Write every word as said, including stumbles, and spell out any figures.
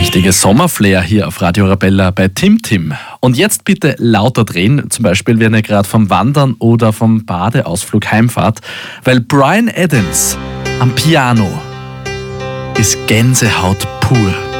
Richtiges Sommerflair hier auf Radio Arabella bei Tim Tim. Und jetzt bitte lauter drehen, zum Beispiel wenn ihr gerade vom Wandern oder vom Badeausflug heimfahrt, weil Bryan Adams am Piano ist Gänsehaut pur.